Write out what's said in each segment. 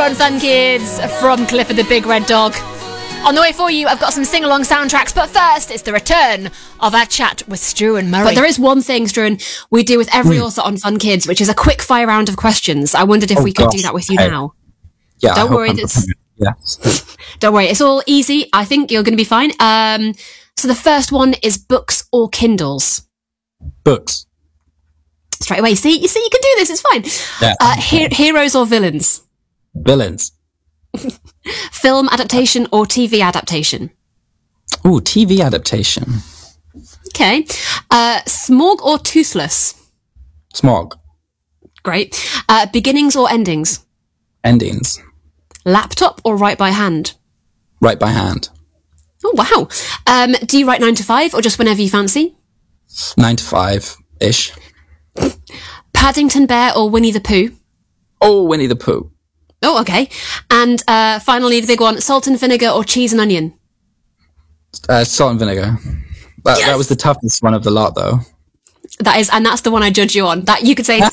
on Fun Kids from Clifford the Big Red Dog. On the way for you, I've got some sing-along soundtracks, but first, it's the return of our chat with Struan Murray. But there is one thing, Struan, we do with every author on Fun Kids, which is a quick fire round of questions. I wondered if we could do that with you now. Yeah, Don't worry, don't worry, it's all easy. I think you're going to be fine. So the first one is books or Kindles? Books. Straight away. See, you can do this. It's fine. Yeah. Heroes or villains? Villains. Film adaptation or TV adaptation? Ooh, TV adaptation. Okay. Smog or Toothless? Smog. Great. Beginnings or endings? Endings. Laptop or write by hand? Write by hand. Oh, wow. Do you write 9 to 5 or just whenever you fancy? 9 to 5-ish. Paddington Bear or Winnie the Pooh? Oh, Winnie the Pooh. Oh, okay. And finally, the big one, salt and vinegar or cheese and onion? Salt and vinegar. That was the toughest one of the lot, though. That's the one I judge you on. That you could say.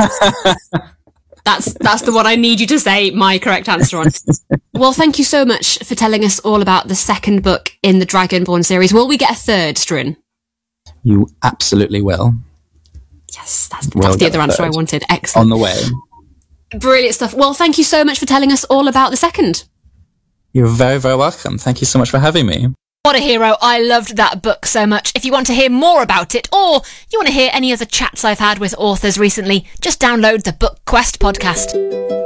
That's the one I need you to say my correct answer on. Well, thank you so much for telling us all about the second book in the Dragonborn series. Will we get a third, Struan? You absolutely will. Yes, that's the other answer I wanted. Excellent. On the way. Brilliant stuff. Well, thank you so much for telling us all about the second. You're very, very welcome. Thank you so much for having me. What a hero. I loved that book so much. If you want to hear more about it, or you want to hear any other chats I've had with authors recently, just download the Book Quest podcast.